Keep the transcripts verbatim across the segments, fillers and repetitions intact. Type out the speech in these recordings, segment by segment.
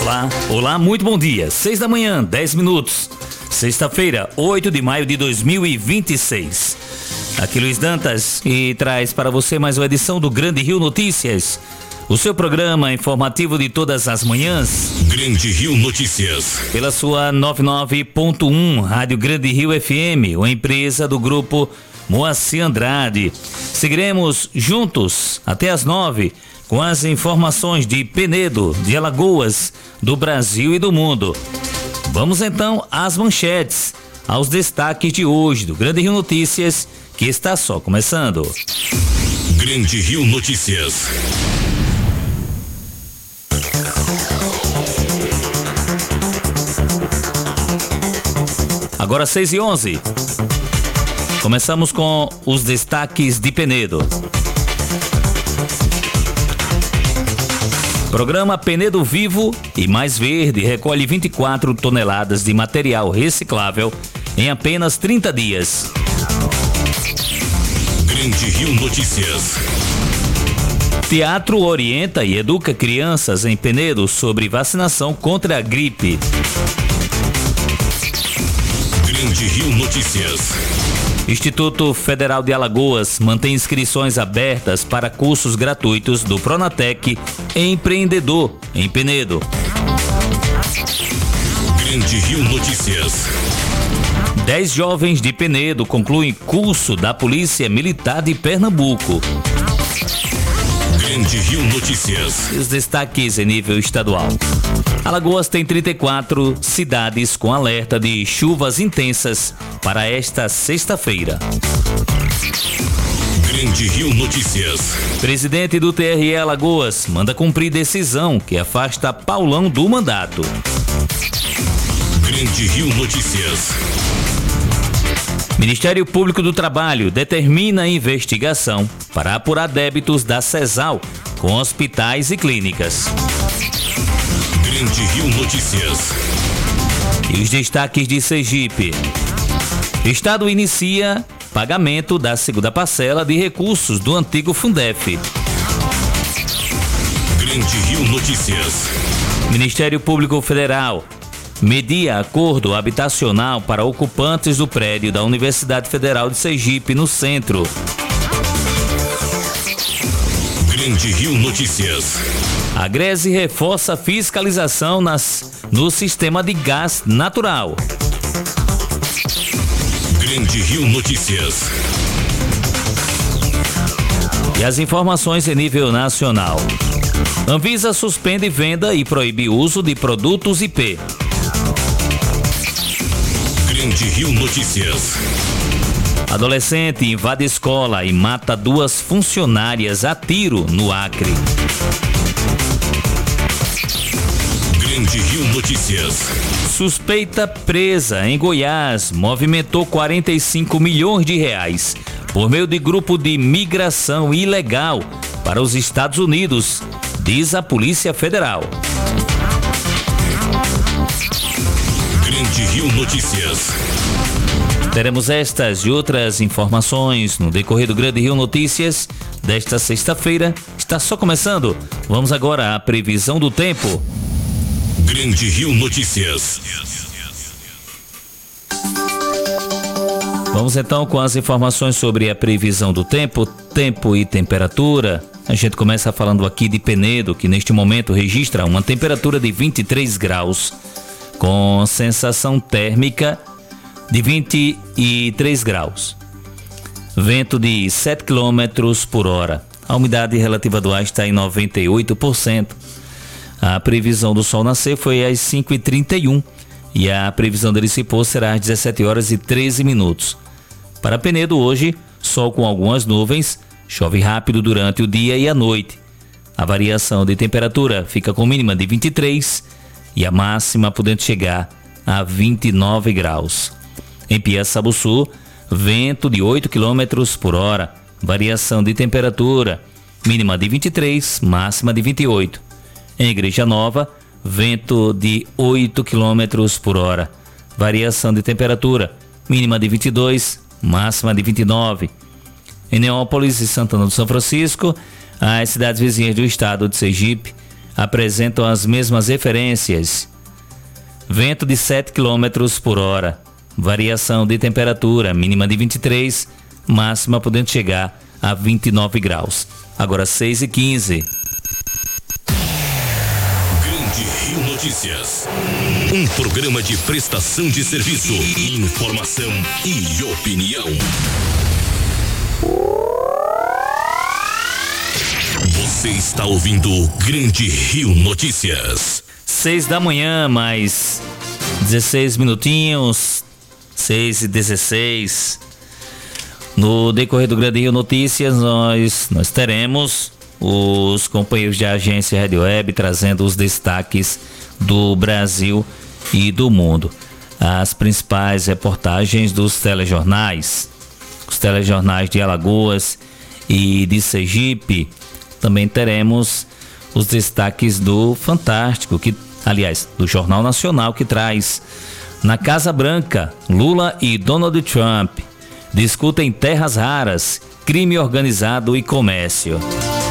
Olá, olá, muito bom dia. Seis da manhã, dez minutos. Sexta-feira, oito de maio de dois mil e vinte e seis. Aqui Luiz Dantas e traz para você mais uma edição do Grande Rio Notícias. O seu programa informativo de todas as manhãs. Grande Rio Notícias. Pela sua noventa e nove ponto um, Rádio Grande Rio F M, uma empresa do grupo Moacir Andrade. Seguiremos juntos até as nove com as informações de Penedo, de Alagoas, do Brasil e do mundo. Vamos então às manchetes, aos destaques de hoje do Grande Rio Notícias, que está só começando. Grande Rio Notícias. Agora seis e onze. Começamos com os destaques de Penedo. Programa Penedo Vivo e Mais Verde recolhe vinte e quatro toneladas de material reciclável em apenas trinta dias. Grande Rio Notícias. Teatro orienta e educa crianças em Penedo sobre vacinação contra a gripe. Grande Rio Notícias. Instituto Federal de Alagoas mantém inscrições abertas para cursos gratuitos do Pronatec Empreendedor em Penedo. Grande Rio Notícias. Dez jovens de Penedo concluem curso da Polícia Militar de Pernambuco. Grande Rio Notícias. E os destaques em nível estadual. Alagoas tem trinta e quatro cidades com alerta de chuvas intensas para esta sexta-feira. Grande Rio Notícias. Presidente do T R E Alagoas manda cumprir decisão que afasta Paulão do mandato. Grande Rio Notícias. Ministério Público do Trabalho determina a investigação para apurar débitos da CESAL com hospitais e clínicas. Grande Rio Notícias. E os destaques de Sergipe. Estado inicia pagamento da segunda parcela de recursos do antigo Fundef. Grande Rio Notícias. Ministério Público Federal media acordo habitacional para ocupantes do prédio da Universidade Federal de Sergipe, no centro. Grande Rio Notícias. A Greze reforça a fiscalização nas, no sistema de gás natural. Grande Rio Notícias. E as informações em nível nacional. Anvisa suspende venda e proíbe uso de produtos I P. Grande Rio Notícias. Adolescente invade escola e mata duas funcionárias a tiro no Acre. Grande Rio Notícias. Suspeita presa em Goiás movimentou quarenta e cinco milhões de reais por meio de grupo de migração ilegal para os Estados Unidos, diz a Polícia Federal. Grande Rio Notícias. Teremos estas e outras informações no decorrer do Grande Rio Notícias desta sexta-feira. Está só começando. Vamos agora à previsão do tempo. Grande Rio Notícias. Vamos então com as informações sobre a previsão do tempo, tempo e temperatura. A gente começa falando aqui de Penedo, que neste momento registra uma temperatura de vinte e três graus, com sensação térmica de vinte e três graus. Vento de sete quilômetros por hora. A umidade relativa do ar está em noventa e oito por cento. A previsão do sol nascer foi às cinco e trinta e um e a previsão dele se pôr será às dezessete horas e treze minutos. Para Penedo hoje, sol com algumas nuvens, chove rápido durante o dia e a noite. A variação de temperatura fica com mínima de vinte e três e a máxima podendo chegar a vinte e nove graus. Em Piaçabuçu, vento de oito quilômetros por hora, variação de temperatura, mínima de vinte e três, máxima de vinte e oito. Em Igreja Nova, vento de oito quilômetros por hora, variação de temperatura, mínima de vinte e dois, máxima de vinte e nove. Em Neópolis e Santana do São Francisco, as cidades vizinhas do estado de Sergipe, apresentam as mesmas referências. Vento de sete quilômetros por hora. Variação de temperatura, mínima de vinte e três, máxima podendo chegar a vinte e nove graus. Agora seis e quinze. Grande Rio Notícias. Um programa de prestação de serviço, informação e opinião. Você está ouvindo o Grande Rio Notícias. Seis da manhã, mais dezesseis minutinhos, seis e dezesseis. No decorrer do Grande Rio Notícias, nós, nós teremos os companheiros de agência Rádio Web trazendo os destaques do Brasil e do mundo. As principais reportagens dos telejornais, os telejornais de Alagoas e de Sergipe. Também teremos os destaques do Fantástico, que, aliás, do Jornal Nacional, que traz: na Casa Branca, Lula e Donald Trump discutem terras raras, crime organizado e comércio.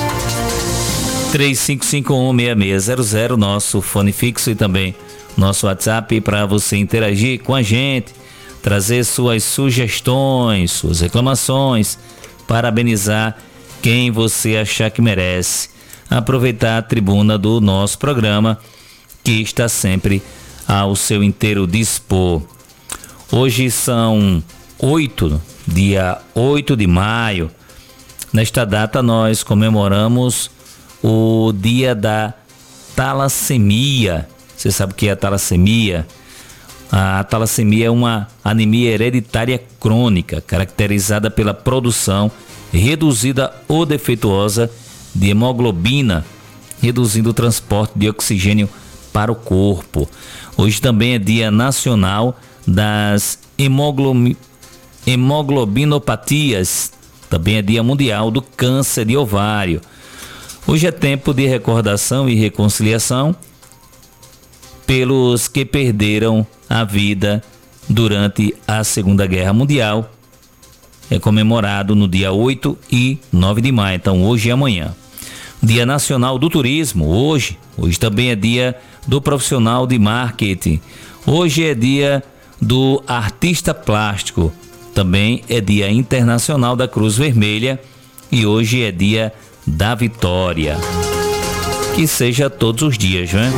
três cinco cinco um, seis seis zero zero, nosso fone fixo, e também nosso WhatsApp para você interagir com a gente, trazer suas sugestões, suas reclamações, parabenizar quem você achar que merece, aproveitar a tribuna do nosso programa, que está sempre ao seu inteiro dispor. Hoje são oito, dia oito de maio. Nesta data nós comemoramos o dia da talassemia. Você sabe o que é a talassemia? A talassemia é uma anemia hereditária crônica, caracterizada pela produção reduzida ou defeituosa de hemoglobina, reduzindo o transporte de oxigênio para o corpo. Hoje também é Dia Nacional das Hemoglobi- Hemoglobinopatias. Também é Dia Mundial do Câncer de Ovário. Hoje é tempo de recordação e reconciliação pelos que perderam a vida durante a Segunda Guerra Mundial. É comemorado no dia oito e nove de maio, então hoje e amanhã. Dia Nacional do Turismo, hoje. Hoje também é dia do profissional de marketing. Hoje é dia do artista plástico. Também é Dia Internacional da Cruz Vermelha. E hoje é dia da Vitória. Que seja todos os dias, não é?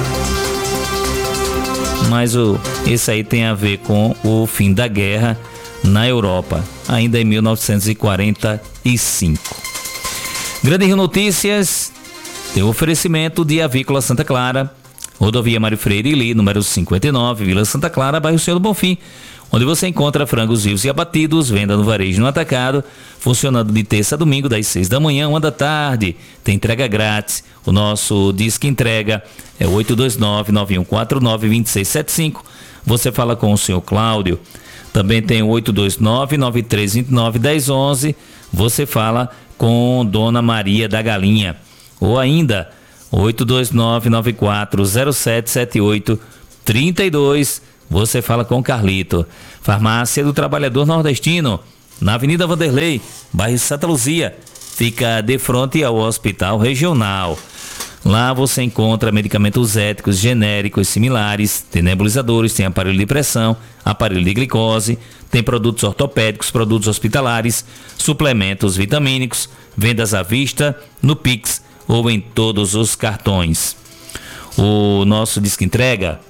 Mas o, esse aí tem a ver com o fim da guerra na Europa, ainda em mil novecentos e quarenta e cinco. Grande Rio Notícias tem o oferecimento de Avícola Santa Clara, Rodovia Mário Freire Ili, número cinquenta e nove, Vila Santa Clara, bairro Senhor do Bonfim, onde você encontra frangos vivos e abatidos, venda no varejo no atacado, funcionando de terça a domingo, das seis da manhã, uma da tarde. Tem entrega grátis. O nosso Disque Entrega é oito dois nove, nove um quatro nove, dois seis sete cinco. Você fala com o senhor Cláudio. Também tem o oito dois nove, nove três dois nove, um zero um um. Você fala com Dona Maria da Galinha. Ou ainda, oito dois nove, nove quatro zero sete sete oito, três dois. Você fala com Carlito. Farmácia do Trabalhador Nordestino, na Avenida Vanderlei, bairro Santa Luzia. Fica de frente ao Hospital Regional. Lá você encontra medicamentos éticos, genéricos, similares, tem nebulizadores, tem aparelho de pressão, aparelho de glicose, tem produtos ortopédicos, produtos hospitalares, suplementos vitamínicos, vendas à vista, no Pix ou em todos os cartões. O nosso Disque Entrega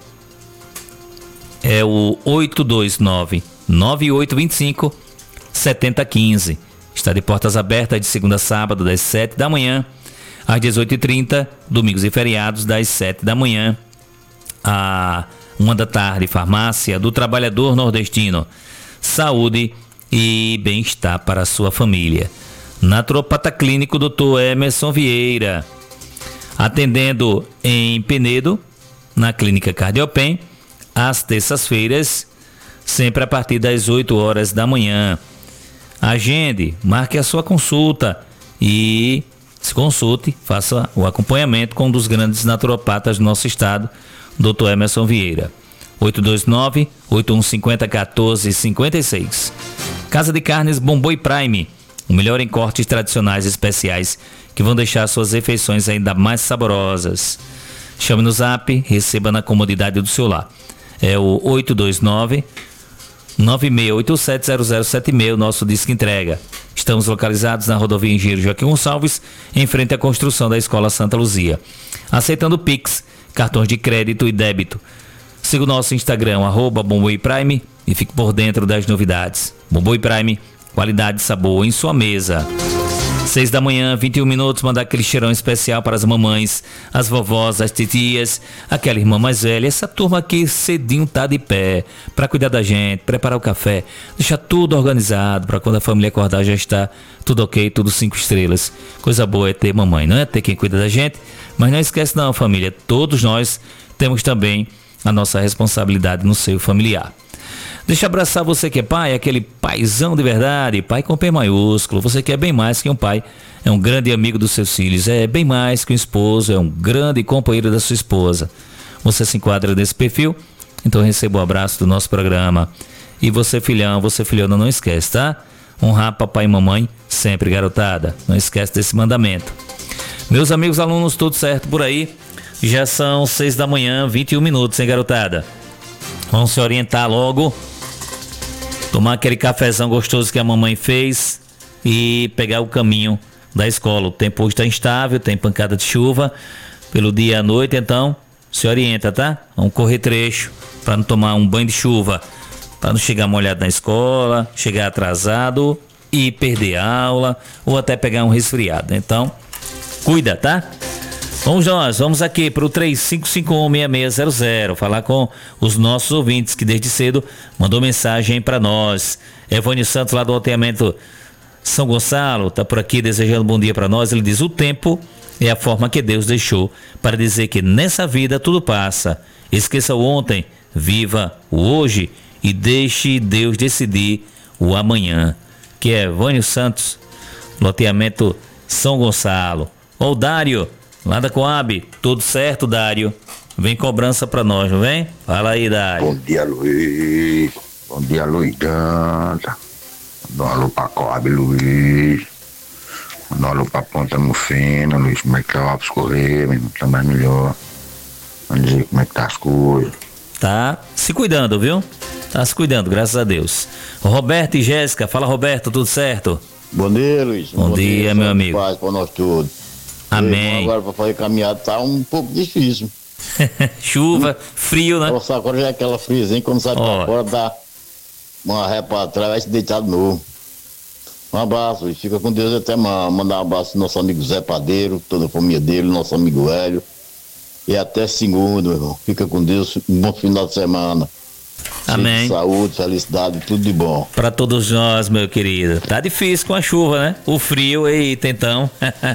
é o oito dois nove, nove oito dois cinco, sete zero um cinco. Está de portas abertas de segunda a sábado, das sete da manhã às dezoito e trinta, domingos e feriados, das sete da manhã à uma da tarde. Farmácia do Trabalhador Nordestino. Saúde e bem-estar para a sua família. Naturopata Clínico doutor Emerson Vieira, atendendo em Penedo, na Clínica Cardiopem, às terças-feiras, sempre a partir das oito horas da manhã. Agende, marque a sua consulta e se consulte, faça o acompanhamento com um dos grandes naturopatas do nosso estado, doutor Emerson Vieira. oito dois nove, oito um cinco zero, um quatro cinco seis. Casa de Carnes Bomboi Prime, o melhor em cortes tradicionais e especiais que vão deixar suas refeições ainda mais saborosas. Chame no zap, receba na comodidade do seu lar. É o oito dois nove, nove seis oito sete, zero zero sete seis, o nosso disco entrega. Estamos localizados na rodovia Engenheiro Joaquim Gonçalves, em frente à construção da Escola Santa Luzia. Aceitando Pix, cartões de crédito e débito. Siga o nosso Instagram, arroba Bomboi Prime, e fique por dentro das novidades. Bomboi Prime, qualidade e sabor em sua mesa. Seis da manhã, vinte e um minutos, mandar aquele cheirão especial para as mamães, as vovós, as titias, aquela irmã mais velha, essa turma aqui cedinho tá de pé, para cuidar da gente, preparar o café, deixar tudo organizado, para quando a família acordar já está tudo ok, tudo cinco estrelas. Coisa boa é ter mamãe, não é? Ter quem cuida da gente, mas não esquece não, família, todos nós temos também a nossa responsabilidade no seio familiar. Deixa eu abraçar você que é pai, aquele paizão de verdade, pai com P maiúsculo. Você que é bem mais que um pai, é um grande amigo dos seus filhos, é bem mais que um esposo, é um grande companheiro da sua esposa. Você se enquadra nesse perfil? Então receba o abraço do nosso programa. E você filhão, você filhona, não esquece, tá? Honrar papai e mamãe sempre, garotada. Não esquece desse mandamento. Meus amigos alunos, tudo certo por aí? Já são seis da manhã, vinte e um minutos, hein, garotada? Vamos se orientar logo. Tomar aquele cafezão gostoso que a mamãe fez e pegar o caminho da escola. O tempo hoje está instável, tem pancada de chuva pelo dia e à noite, então se orienta, tá? Vamos correr trecho para não tomar um banho de chuva, para não chegar molhado na escola, chegar atrasado e perder a aula ou até pegar um resfriado. Então, cuida, tá? Vamos nós, vamos aqui para o três cinco cinco um, seis seis zero zero, falar com os nossos ouvintes que desde cedo mandou mensagem para nós. Evânio Santos lá do Alteamento São Gonçalo, tá por aqui desejando um bom dia para nós. Ele diz: o tempo é a forma que Deus deixou para dizer que nessa vida tudo passa. Esqueça o ontem, viva o hoje e deixe Deus decidir o amanhã. Que é Evânio Santos, Loteamento São Gonçalo. Ô Dário, lá da Coab, tudo certo, Dário? Vem cobrança pra nós, não vem? Fala aí, Dário. Bom dia, Luiz. Bom dia, Luiz Danta. Manda um alô pra Coab, Luiz. Manda um alô pra Ponta Mufina, Luiz. Como é que tá o Alves Correia, meu irmão? Tá mais melhor. Vamos dizer como é que tá as coisas. Tá se cuidando, viu? Tá se cuidando, graças a Deus. Roberto e Jéssica, fala, Roberto, tudo certo? Bom dia, Luiz. Bom, Bom dia, dia, meu amigo. Paz pra nós todos. Amém. Agora pra fazer caminhada tá um pouco difícil. Chuva, frio, né? Nossa, agora já é aquela friazinha, quando sai Ó. pra fora, dá uma ré pra trás, vai se deitar de novo. Um abraço, Luiz. Fica com Deus, até ma- mandar um abraço pro nosso amigo Zé Padeiro, toda a família dele, nosso amigo Hélio. E até segundo, meu irmão. Fica com Deus, um bom final de semana. Amém. Cheio de saúde, felicidade, tudo de bom. Pra todos nós, meu querido. Tá difícil com a chuva, né? O frio, eita, então.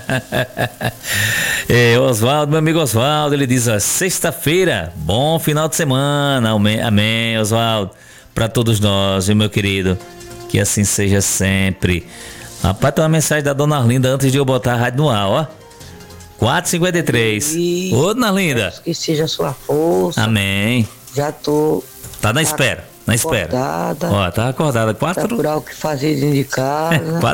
é, Oswaldo, meu amigo Oswaldo, ele diz, ó, sexta-feira, bom final de semana. Amém, amém, Oswaldo. Pra todos nós, viu, meu querido? Que assim seja sempre. Rapaz, tem uma mensagem da dona Arlinda antes de eu botar a rádio no ar, ó. quatro e cinquenta e três. Ô, dona Arlinda. Que seja a sua força. Amém. Já tô. Tá na espera, na espera. Acordada. Ó, tá acordada. Quatro. Procurar o que fazer dentro de casa.